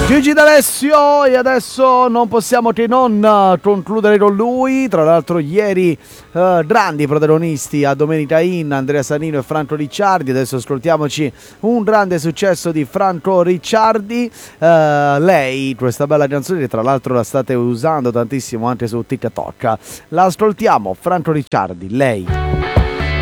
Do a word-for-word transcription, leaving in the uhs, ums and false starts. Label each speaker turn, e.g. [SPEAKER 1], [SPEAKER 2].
[SPEAKER 1] Gigi D'Alessio, e adesso non possiamo che non concludere con lui. Tra l'altro ieri eh, grandi protagonisti a Domenica In, Andrea Sanino e Franco Ricciardi. Adesso ascoltiamoci un grande successo di Franco Ricciardi, eh, Lei, questa bella canzone che tra l'altro la state usando tantissimo anche su TikTok. La ascoltiamo, Franco Ricciardi, Lei.